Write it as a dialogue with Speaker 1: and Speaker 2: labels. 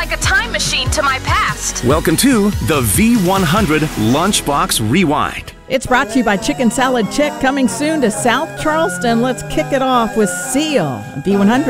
Speaker 1: like a time machine to my past.
Speaker 2: Welcome to the V100 Lunchbox Rewind.
Speaker 3: It's brought to you by Chicken Salad Chick, coming soon to South Charleston. Let's kick it off with Seal, V100.